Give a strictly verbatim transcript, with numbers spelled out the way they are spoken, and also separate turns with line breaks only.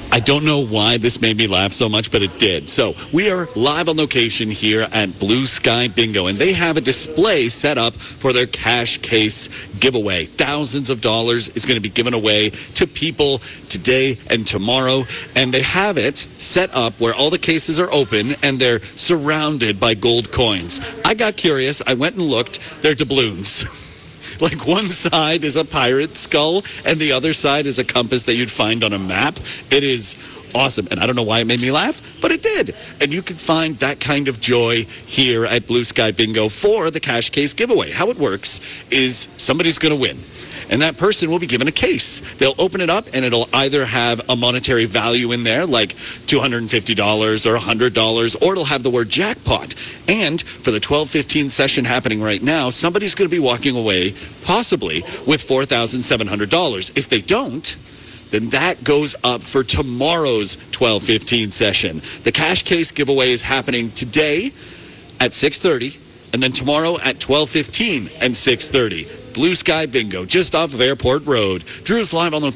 I don't know why this made me laugh so much, but it did. So we are live on location here at Blue Sky Bingo, and they have a display set up for their cash case giveaway. Thousands of dollars is going to be given away to people today and tomorrow, and they have it set up where all the cases are open and they're surrounded by gold coins. I got curious. I went and looked. They're doubloons. Like one side is a pirate skull and the other side is a compass that you'd find on a map. It is awesome. And I don't know why it made me laugh, but it did. And you can find that kind of joy here at Blue Sky Bingo for the cash case giveaway. How it works is somebody's going to win. And that person will be given a case. They'll open it up, and it'll either have a monetary value in there, like two hundred fifty dollars or one hundred dollars, or it'll have the word jackpot. And for the twelve fifteen session happening right now, somebody's going to be walking away, possibly, with four thousand seven hundred dollars. If they don't, then that goes up for tomorrow's twelve fifteen session. The cash case giveaway is happening today at six thirty, and then tomorrow at twelve fifteen and six thirty. Blue Sky Bingo, just off of Airport Road. Drew's live on location.